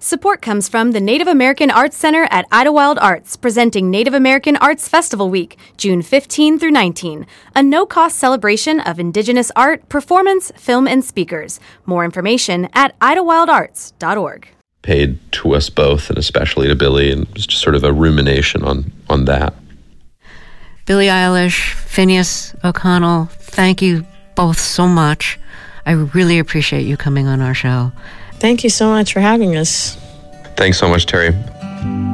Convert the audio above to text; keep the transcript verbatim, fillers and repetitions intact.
Support comes from the Native American Arts Center at Idlewild Arts, presenting Native American Arts Festival Week, June fifteenth through nineteenth, a no-cost celebration of Indigenous art, performance, film, and speakers. More information at idlewild arts dot org. Paid to us both, and especially to Billie, and it was just sort of a rumination on, on that. Billie Eilish, Phineas O'Connell, thank you both so much. I really appreciate you coming on our show. Thank you so much for having us. Thanks so much, Terry.